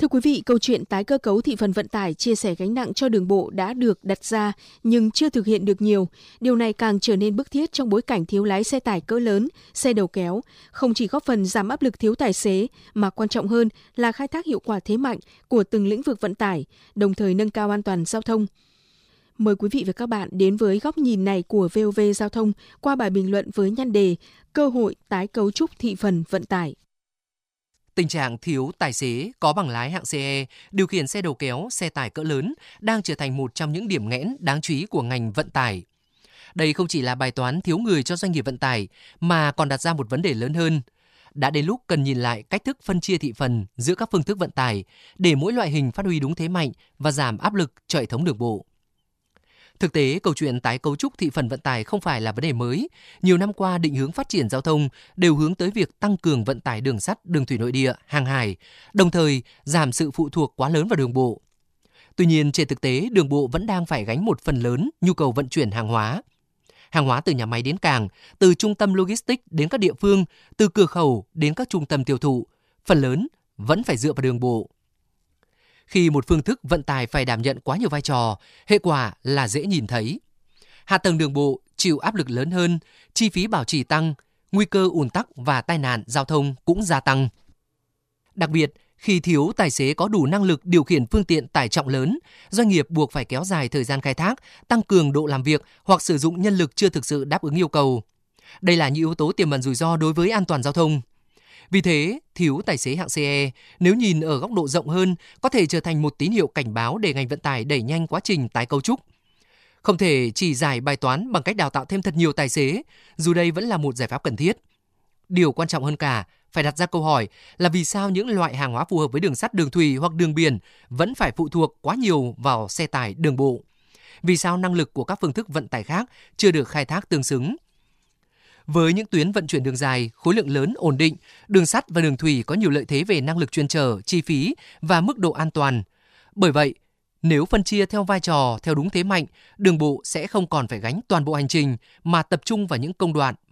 Thưa quý vị, câu chuyện tái cơ cấu thị phần vận tải chia sẻ gánh nặng cho đường bộ đã được đặt ra nhưng chưa thực hiện được nhiều. Điều này càng trở nên bức thiết trong bối cảnh thiếu lái xe tải cỡ lớn, xe đầu kéo, không chỉ góp phần giảm áp lực thiếu tài xế mà quan trọng hơn là khai thác hiệu quả thế mạnh của từng lĩnh vực vận tải, đồng thời nâng cao an toàn giao thông. Mời quý vị và các bạn đến với góc nhìn này của VOV Giao thông qua bài bình luận với nhan đề Cơ hội tái cấu trúc thị phần vận tải. Tình trạng thiếu tài xế có bằng lái hạng CE điều khiển xe đầu kéo, xe tải cỡ lớn đang trở thành một trong những điểm nghẽn đáng chú ý của ngành vận tải. Đây không chỉ là bài toán thiếu người cho doanh nghiệp vận tải mà còn đặt ra một vấn đề lớn hơn. Đã đến lúc cần nhìn lại cách thức phân chia thị phần giữa các phương thức vận tải để mỗi loại hình phát huy đúng thế mạnh và giảm áp lực cho hệ thống đường bộ. Thực tế, câu chuyện tái cấu trúc thị phần vận tải không phải là vấn đề mới. Nhiều năm qua, định hướng phát triển giao thông đều hướng tới việc tăng cường vận tải đường sắt, đường thủy nội địa, hàng hải, đồng thời giảm sự phụ thuộc quá lớn vào đường bộ. Tuy nhiên, trên thực tế, đường bộ vẫn đang phải gánh một phần lớn nhu cầu vận chuyển hàng hóa. Hàng hóa từ nhà máy đến cảng, từ trung tâm logistics đến các địa phương, từ cửa khẩu đến các trung tâm tiêu thụ, phần lớn vẫn phải dựa vào đường bộ. Khi một phương thức vận tải phải đảm nhận quá nhiều vai trò, hệ quả là dễ nhìn thấy. Hạ tầng đường bộ chịu áp lực lớn hơn, chi phí bảo trì tăng, nguy cơ ùn tắc và tai nạn giao thông cũng gia tăng. Đặc biệt, khi thiếu tài xế có đủ năng lực điều khiển phương tiện tải trọng lớn, doanh nghiệp buộc phải kéo dài thời gian khai thác, tăng cường độ làm việc hoặc sử dụng nhân lực chưa thực sự đáp ứng yêu cầu. Đây là những yếu tố tiềm ẩn rủi ro đối với an toàn giao thông. Vì thế, thiếu tài xế hạng CE, nếu nhìn ở góc độ rộng hơn, có thể trở thành một tín hiệu cảnh báo để ngành vận tải đẩy nhanh quá trình tái cấu trúc. Không thể chỉ giải bài toán bằng cách đào tạo thêm thật nhiều tài xế, dù đây vẫn là một giải pháp cần thiết. Điều quan trọng hơn cả, phải đặt ra câu hỏi là vì sao những loại hàng hóa phù hợp với đường sắt, đường thủy hoặc đường biển vẫn phải phụ thuộc quá nhiều vào xe tải, đường bộ? Vì sao năng lực của các phương thức vận tải khác chưa được khai thác tương xứng? Với những tuyến vận chuyển đường dài, khối lượng lớn, ổn định, đường sắt và đường thủy có nhiều lợi thế về năng lực chuyên chở, chi phí và mức độ an toàn. Bởi vậy, nếu phân chia theo vai trò, theo đúng thế mạnh, đường bộ sẽ không còn phải gánh toàn bộ hành trình mà tập trung vào những công đoạn